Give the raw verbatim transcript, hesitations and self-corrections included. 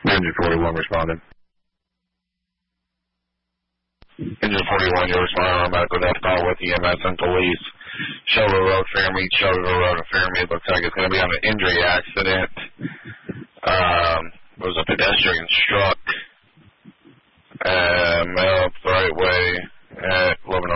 Engine forty-one responded. Engine forty-one, you're responding on a medical death call with E M S and police. Shelbyville Road, Fairmead, Shelbyville Road, and Fairmead. Looks like it's going to be on an injury accident. Um, there was a pedestrian struck. Uh, male up the right way at eleven